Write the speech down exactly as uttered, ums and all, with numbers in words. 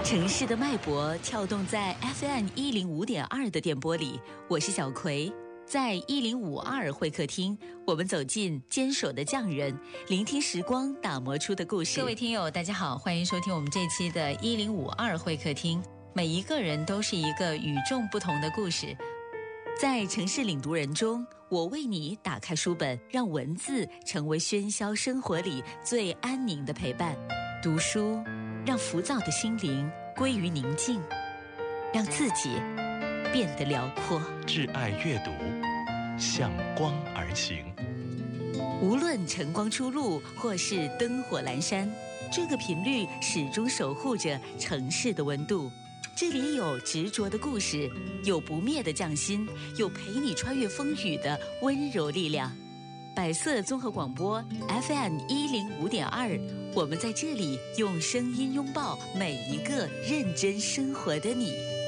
城市的脉搏跳动在 F M 一零五点二 的电波里，我是小葵。在一零五二会客厅，我们走进坚守的匠人，聆听时光打磨出的故事。各位听友大家好，欢迎收听我们这期的一零五二会客厅。每一个人都是一个与众不同的故事。在城市领读人中，我为你打开书本，让文字成为喧嚣生活里最安宁的陪伴。读书让浮躁的心灵归于宁静，让自己变得辽阔。 挚爱阅读，向光而行。 无论晨光初露或是灯火阑珊，这个频率始终守护着城市的温度。这里有执着的故事，有不灭的匠心，有陪你穿越风雨的温柔力量。百色综合广播 F M 一零五点二，我们在这里用声音拥抱每一个认真生活的你。